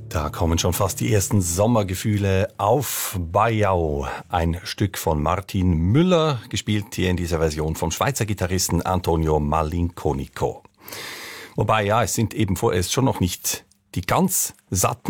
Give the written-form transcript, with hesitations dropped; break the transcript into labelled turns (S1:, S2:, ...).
S1: Da kommen schon fast die ersten Sommergefühle auf. Bajau, ein Stück von Martin Müller, gespielt hier in dieser Version vom Schweizer Gitarristen Antonio Malinconico. Wobei, ja, es sind eben vorerst schon noch nicht die ganz satten